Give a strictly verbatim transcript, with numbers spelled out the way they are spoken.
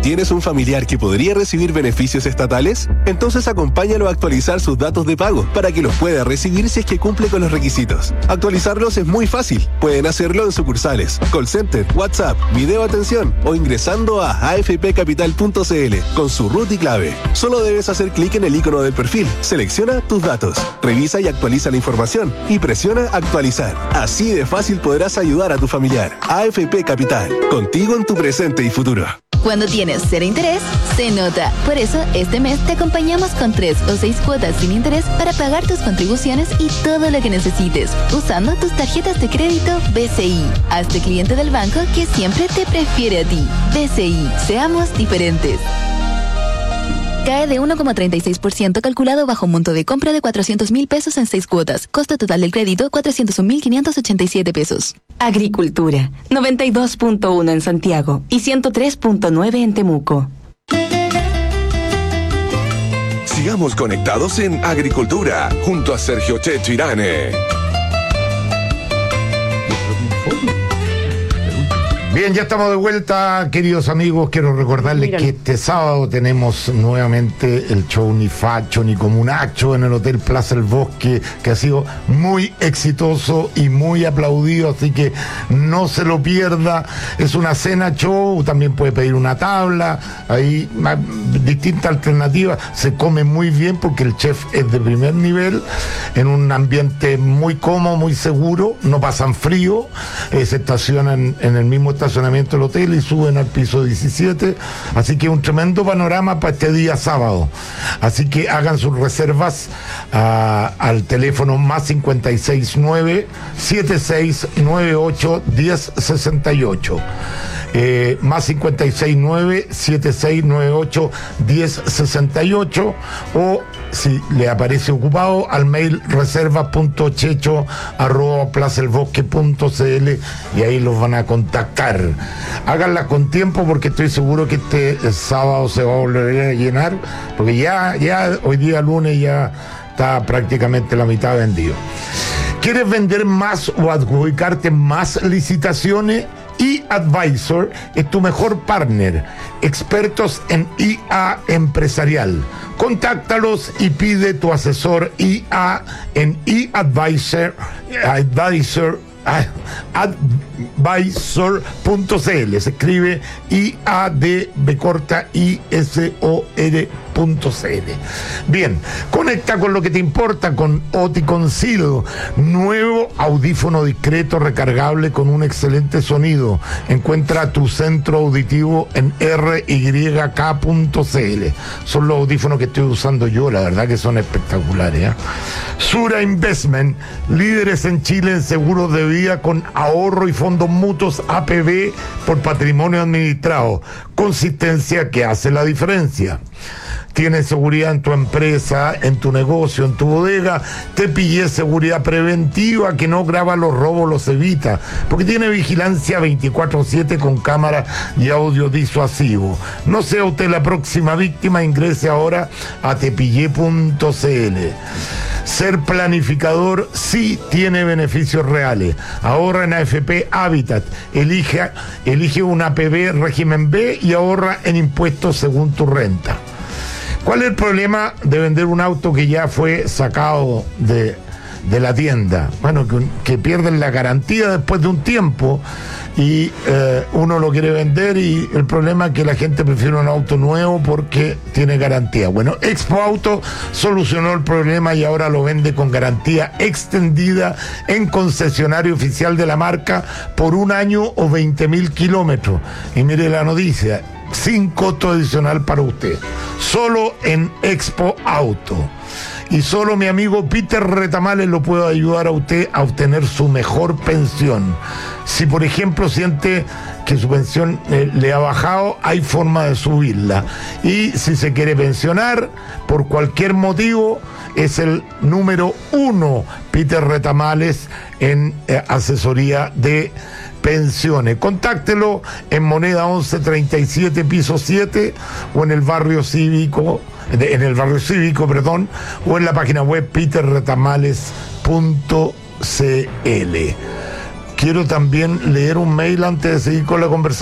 ¿Tienes un familiar que podría recibir beneficios estatales? Entonces acompáñalo a actualizar sus datos de pago para que los pueda recibir si es que cumple con los requisitos. Actualizarlos es muy fácil. Pueden hacerlo en sucursales, call center, WhatsApp, video atención o ingresando a a f p capital punto c l con su root y clave. Solo debes hacer clic en el icono del perfil, selecciona tus datos, revisa y actualiza la información y presiona actualizar. Así de fácil podrás ayudar a tu familiar. A F P Capital, contigo en tu presente y futuro. Cuando tienes cero interés, se nota. Por eso, este mes te acompañamos con tres o seis cuotas sin interés para pagar tus contribuciones y todo lo que necesites, usando tus tarjetas de crédito B C I. Hazte cliente del banco que siempre te prefiere a ti. B C I, seamos diferentes. Cae de uno coma treinta y seis por ciento calculado bajo monto de compra de cuatrocientos mil pesos en seis cuotas. Costo total del crédito, cuatrocientos un mil quinientos ochenta y siete pesos. Agricultura, noventa y dos punto uno en Santiago y ciento tres punto nueve en Temuco. Sigamos conectados en Agricultura, junto a Sergio Checho Irane. Bien, ya estamos de vuelta, queridos amigos. Quiero recordarles Míralo. que este sábado tenemos nuevamente el show Ni Facho ni Comunacho en el Hotel Plaza El Bosque, que ha sido muy exitoso y muy aplaudido, así que no se lo pierda. Es una cena show, también puede pedir una tabla, hay distintas alternativas. Se come muy bien porque el chef es de primer nivel, en un ambiente muy cómodo, muy seguro, no pasan frío, eh, se estacionan en el mismo estacionamiento del hotel y suben al piso diecisiete, así que un tremendo panorama para este día sábado. Así que hagan sus reservas uh, al teléfono más cincuenta y seis nueve, setenta y seis noventa y ocho, diez sesenta y ocho. Eh, más cincuenta y seis nueve, setenta y seis noventa y ocho, diez sesenta y ocho, o si le aparece ocupado al mail reserva punto checho arroba plaza el bosque punto c l y ahí los van a contactar. Háganla con tiempo porque estoy seguro que este sábado se va a volver a llenar, porque ya, ya hoy día lunes ya está prácticamente la mitad vendido. ¿Quieres vender más o adjudicarte más licitaciones? eAdvisor es tu mejor partner, expertos en I A empresarial. Contáctalos y pide tu asesor I A en eAdvisor, advisor, advisor punto c l. Se escribe I A D B corta I S O R punto c l. Bien, conecta con lo que te importa con Oticon nuevo audífono discreto recargable con un excelente sonido. Encuentra tu centro auditivo en r y k punto c l. Son los audífonos que estoy usando yo, la verdad que son espectaculares, ¿eh? Sura Investment, líderes en Chile en seguros de vida con ahorro y fondos mutuos A P B por patrimonio administrado. Consistencia que hace la diferencia. Tienes seguridad en tu empresa, en tu negocio, en tu bodega. Te pillé seguridad preventiva que no graba los robos, los evita, porque tiene vigilancia veinticuatro siete con cámara y audio disuasivo. No sea usted la próxima víctima, ingrese ahora a tepillé punto c l. Ser planificador sí tiene beneficios reales. Ahorra en A F P Habitat, elige, elige un A P B régimen B y ahorra en impuestos según tu renta. ¿Cuál es el problema de vender un auto que ya fue sacado de, de la tienda? Bueno, que, que pierden la garantía después de un tiempo y eh, uno lo quiere vender y el problema es que la gente prefiere un auto nuevo porque tiene garantía. Bueno, Expo Auto solucionó el problema y ahora lo vende con garantía extendida en concesionario oficial de la marca por un año o veinte mil kilómetros. Y mire la noticia, sin costo adicional para usted, solo en Expo Auto. Y solo mi amigo Peter Retamales lo puede ayudar a usted a obtener su mejor pensión. Si por ejemplo siente que su pensión eh, le ha bajado, hay forma de subirla. Y si se quiere pensionar por cualquier motivo, es el número uno Peter Retamales en eh, asesoría de pensiones. Contáctelo en Moneda once treinta y siete, piso siete, o en el barrio cívico, en el barrio cívico, perdón, o en la página web peter retamales punto c l. Quiero también leer un mail antes de seguir con la conversación.